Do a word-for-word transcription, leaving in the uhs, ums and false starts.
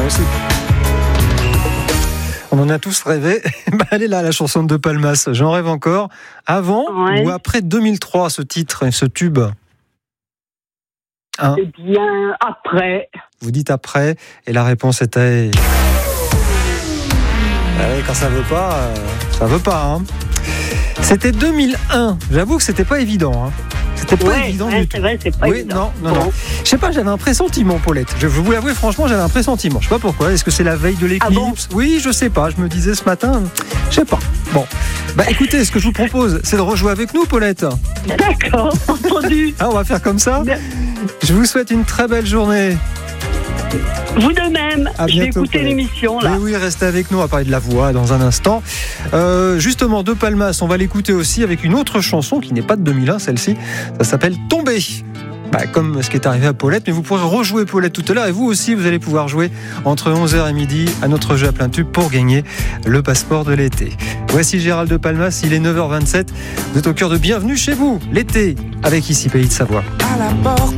aussi. On en a tous rêvé. Bah, elle est là, la chanson de De Palmas. J'en rêve encore. Avant ouais. ou après deux mille trois, ce titre, ce tube? Hein? Eh bien, après. Vous dites après, et la réponse était... Ah oui, quand ça veut pas, euh, ça veut pas. Hein. C'était deux mille un. J'avoue que c'était pas évident. Hein. C'était pas ouais, évident ouais, du c'est tout. Vrai, c'est pas oui, évident. non, non, non. Je sais pas, j'avais un pressentiment, Paulette. Je vous l'avoue, franchement, j'avais un pressentiment. Je sais pas pourquoi. Est-ce que c'est la veille de l'éclipse? Ah bon? Oui, je sais pas. Je me disais ce matin, je sais pas. Bon, bah écoutez, ce que je vous propose, c'est de rejouer avec nous, Paulette. D'accord, entendu. Ah, on va faire comme ça. Je vous souhaite une très belle journée. Vous de même, à je vais écouter Paulette. l'émission là. Oui, oui, restez avec nous, on va parler de la voix dans un instant. Euh, justement, De Palmas, on va l'écouter aussi avec une autre chanson qui n'est pas de deux mille un, celle-ci. Ça s'appelle Tomber. Bah, comme ce qui est arrivé à Paulette, mais vous pourrez rejouer Paulette tout à l'heure et vous aussi, vous allez pouvoir jouer entre onze heures et midi à notre jeu à plein tube pour gagner le passeport de l'été. Voici Gérald De Palmas, il est neuf heures vingt-sept. Vous êtes au cœur de Bienvenue chez vous, l'été, avec ici Pays de Savoie. À la porte.